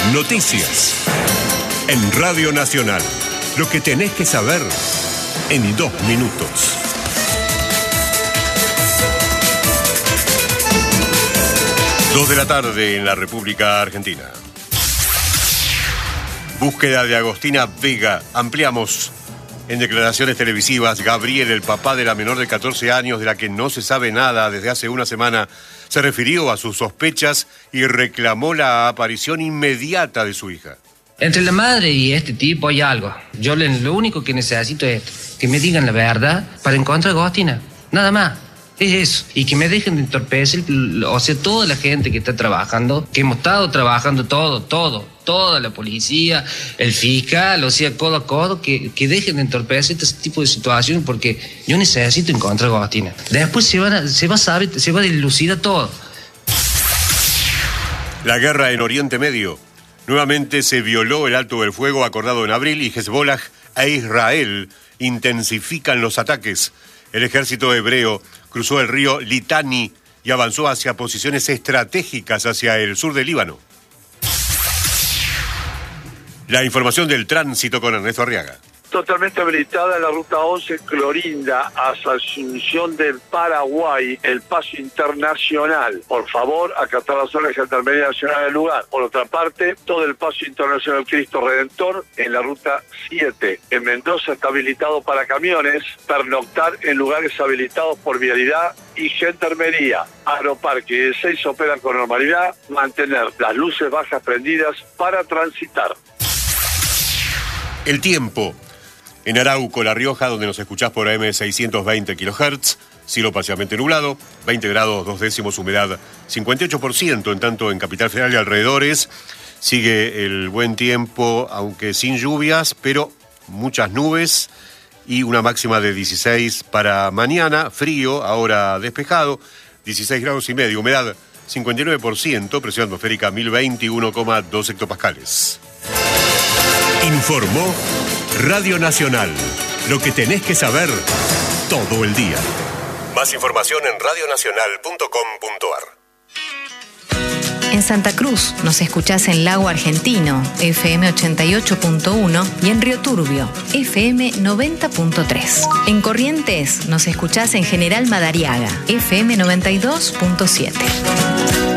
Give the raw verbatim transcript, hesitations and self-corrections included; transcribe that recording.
Noticias. En Radio Nacional. Lo que tenés que saber en dos minutos. Dos de la tarde en la República Argentina. Búsqueda de Agostina Vega. Ampliamos. En declaraciones televisivas, Gabriel, el papá de la menor de catorce años, de la que no se sabe nada desde hace una semana, se refirió a sus sospechas y reclamó la aparición inmediata de su hija. Entre la madre y este tipo hay algo. Yo le, lo único que necesito es esto, que me digan la verdad para encontrar a Agostina. Nada más. Es eso. Y que me dejen de entorpecer, o sea, toda la gente que está trabajando, que hemos estado trabajando todo, todo, toda la policía, el fiscal, o sea, codo a codo, que, que dejen de entorpecer este tipo de situaciones, porque yo necesito encontrar a Agostina. Después se, van a, se va a saber, se va a dilucidar todo. La guerra en Oriente Medio. Nuevamente se violó el alto del fuego acordado en abril y Hezbollah e Israel intensifican los ataques. El ejército hebreo cruzó el río Litani y avanzó hacia posiciones estratégicas hacia el sur del Líbano. La información del tránsito con Ernesto Arriaga. Totalmente habilitada en la ruta once Clorinda hasta Asunción del Paraguay, el paso internacional. Por favor, acatar las zonas de Gendarmería Nacional del lugar. Por otra parte, todo el paso internacional Cristo Redentor en la ruta siete. En Mendoza está habilitado para camiones, pernoctar en lugares habilitados por vialidad y Gendarmería. Aeroparque y el seis operan con normalidad, mantener las luces bajas prendidas para transitar. El tiempo. En Arauco, La Rioja, donde nos escuchás por A M seiscientos veinte kilohertz, cielo parcialmente nublado, veinte grados dos décimos, humedad cincuenta y ocho por ciento, en tanto en Capital Federal y alrededores sigue el buen tiempo, aunque sin lluvias, pero muchas nubes y una máxima de dieciséis para mañana, frío, ahora despejado, dieciséis grados y medio, humedad cincuenta y nueve por ciento, presión atmosférica mil veintiuno coma dos hectopascales. Informó Radio Nacional. Lo que tenés que saber todo el día. Más información en radio nacional punto com punto a r. En Santa Cruz nos escuchás en Lago Argentino, F M ochenta y ocho punto uno, y en Río Turbio, F M noventa punto tres. En Corrientes nos escuchás en General Madariaga, F M noventa y dos punto siete.